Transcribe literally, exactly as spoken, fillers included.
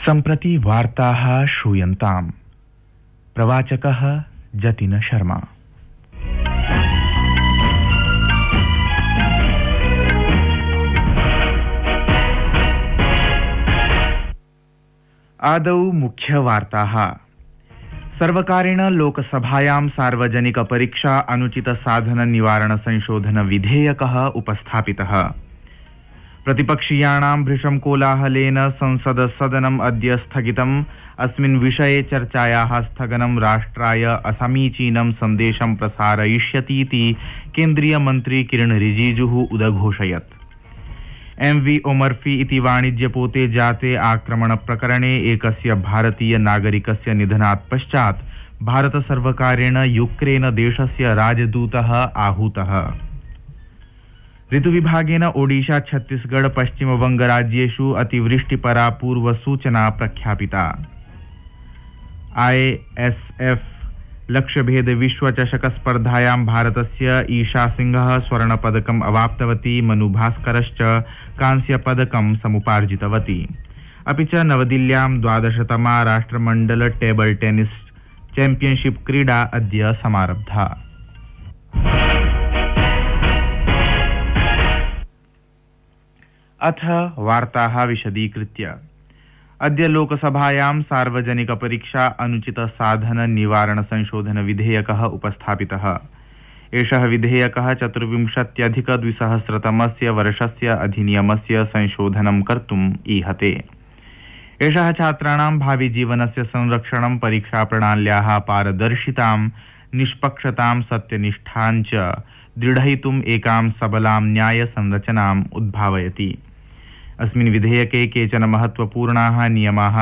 सम्प्रति वार्ताः श्रूयन्ताम्। प्रवाचकः जतिन शर्मा। आदौ मुख्यवार्ताः। सर्वकारेण लोकसभायां सार्वजनिक परीक्षा अनुचित साधन निवारण संशोधन विधेयकः उपस्थापितः। प्रतिपक्षीयाणां भृशं कोलाहलेन संसद सदनम् अद्य स्थगितम्। अस्मिन् विषये चर्चायाः स्थगनं राष्ट्राय असमीचीनं सन्देशं प्रसारयिष्यतीति केन्द्रीयमन्त्री किरण रिजिजुः उदघोषयत्। एम वी ओमर्फी इति वाणिज्यपोते जाते आक्रमणप्रकरणे एकस्य भारतीय नागरिकस्य निधनात् पश्चात् भारतसर्वकारेण यूक्रेन देशस्य राजदूतः आहूतः। ऋतुविभागेन ओडिशा छत्तीसगढ़ पश्चिमबंगराज्येषु अतिवृष्टिपरा पूर्वसूचना प्रख्यापिता। आईएसएफ लक्ष्यभेद विश्वचषक स्पर्धायां भारतस्य ईशा सिंहः स्वर्णपदकम् अवाप्तवती। मनु भास्करश्च कांस्यपदकं समुपार्जितवती। अपि च नवदिल्ल्यां द्वादशतमा राष्ट्रमण्डल टेबल टेनिस चैंपियनशिप क्रीडा अद्य समारब्धा। अथ वार्ताः विशदीकृत्य। अद्य लोकसभायां सार्वजनिक परीक्षा अनुचित साधन निवारण संशोधन विधेयकः उपस्थापितः। एषः विधेयकः चतुर्विंशत्यधिक द्विसहस्रतमस्य वर्षस्य अधिनियमस्य संशोधनं कर्तुम् ईहते। एषः छात्राणां भावि जीवनस्य संरक्षणं, परीक्षा प्रणाल्याः पारदर्शितां, निष्पक्षतां, सत्यनिष्ठां च दृढयितुम् एकां सबलां न्याय संरचनाम् उद्भावयति। अस्मिन् विधेयके केचन महत्वपूर्णाः नियमाः